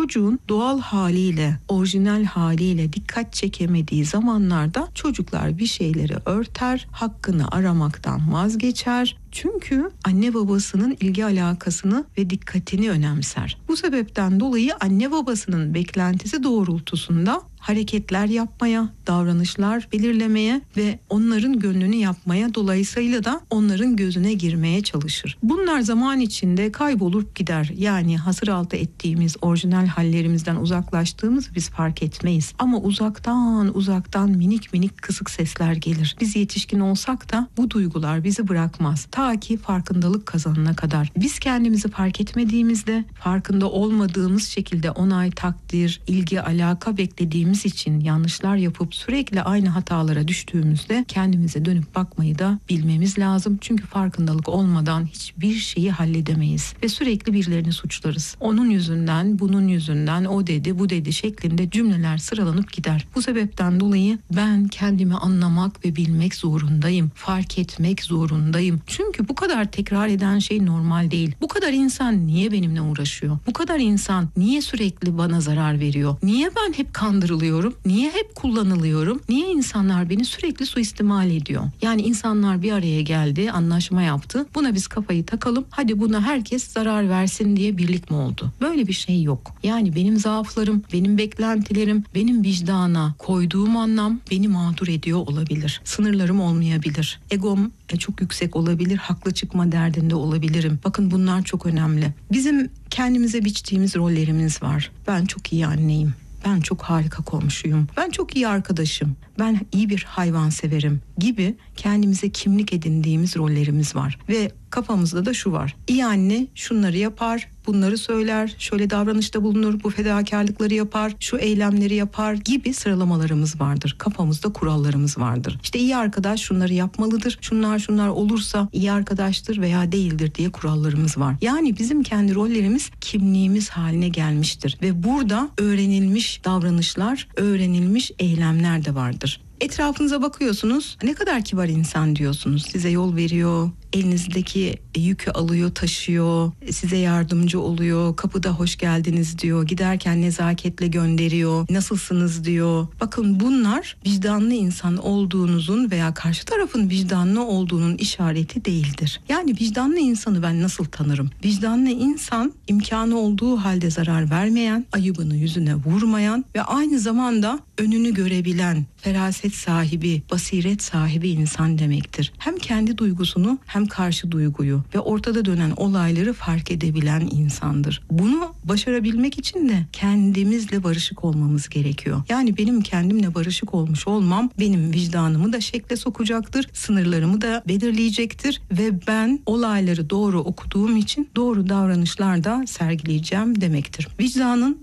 çocuğun doğal haliyle, orijinal haliyle dikkat çekemediği zamanlarda çocuklar bir şeyleri örter, hakkını aramaktan vazgeçer. Çünkü anne babasının ilgi alakasını ve dikkatini önemser. Bu sebepten dolayı anne babasının beklentisi doğrultusunda hareketler yapmaya, davranışlar belirlemeye ve onların gönlünü yapmaya, dolayısıyla da onların gözüne girmeye çalışır. Bunlar zaman içinde kaybolup gider. Yani hasır altı ettiğimiz orijinal hallerimizden uzaklaştığımızı biz fark etmeyiz. Ama uzaktan minik minik kısık sesler gelir. Biz yetişkin olsak da bu duygular bizi bırakmaz. Ta ki farkındalık kazanana kadar. Biz kendimizi fark etmediğimizde, farkında olmadığımız şekilde onay, takdir, ilgi, alaka beklediğimiz için yanlışlar yapıp sürekli aynı hatalara düştüğümüzde kendimize dönüp bakmayı da bilmemiz lazım. Çünkü farkındalık olmadan hiçbir şeyi halledemeyiz ve sürekli birilerini suçlarız. Onun yüzünden, bunun yüzünden, o dedi, bu dedi şeklinde cümleler sıralanıp gider. Bu sebepten dolayı ben kendimi anlamak ve bilmek zorundayım. Fark etmek zorundayım. Çünkü bu kadar tekrar eden şey normal değil. Bu kadar insan niye benimle uğraşıyor? Bu kadar insan niye sürekli bana zarar veriyor? Niye ben hep kandırılıyorum? Niye hep kullanılıyorum? Niye insanlar beni sürekli suistimal ediyor? Yani insanlar bir araya geldi, anlaşma yaptı. Buna biz kafayı takalım. Hadi buna herkes zarar versin diye birlik mi oldu? Böyle bir şey yok. Yani benim zaaflarım, benim beklentilerim, benim vicdana koyduğum anlam beni mağdur ediyor olabilir. Sınırlarım olmayabilir. Egom çok yüksek olabilir. Haklı çıkma derdinde olabilirim. Bakın bunlar çok önemli. Bizim kendimize biçtiğimiz rollerimiz var. Ben çok iyi anneyim. Ben çok harika komşuyum. Ben çok iyi arkadaşım. Ben iyi bir hayvanseverim gibi kendimize kimlik edindiğimiz rollerimiz var. Ve kafamızda da şu var. İyi anne şunları yapar, bunları söyler, şöyle davranışta bulunur, bu fedakarlıkları yapar, şu eylemleri yapar gibi sıralamalarımız vardır. Kafamızda kurallarımız vardır. İşte iyi arkadaş şunları yapmalıdır, şunlar olursa iyi arkadaştır veya değildir diye kurallarımız var. Yani bizim kendi rollerimiz kimliğimiz haline gelmiştir. Ve burada öğrenilmiş davranışlar, öğrenilmiş eylemler de vardır. Etrafınıza bakıyorsunuz, ne kadar kibar insan diyorsunuz. Size yol veriyor, elinizdeki yükü alıyor, taşıyor, size yardımcı oluyor, kapıda hoş geldiniz diyor, giderken nezaketle gönderiyor, nasılsınız diyor. Bakın bunlar vicdanlı insan olduğunuzun veya karşı tarafın vicdanlı olduğunun işareti değildir. Yani vicdanlı insanı ben nasıl tanırım? Vicdanlı insan imkanı olduğu halde zarar vermeyen, ayıbını yüzüne vurmayan ve aynı zamanda önünü görebilen, feraset sahibi, basiret sahibi insan demektir. Hem kendi duygusunu hem karşı duyguyu ve ortada dönen olayları fark edebilen insandır. Bunu başarabilmek için de kendimizle barışık olmamız gerekiyor. Yani benim kendimle barışık olmuş olmam benim vicdanımı da şekle sokacaktır, sınırlarımı da belirleyecektir ve ben olayları doğru okuduğum için doğru davranışlar da sergileyeceğim demektir. Vicdanın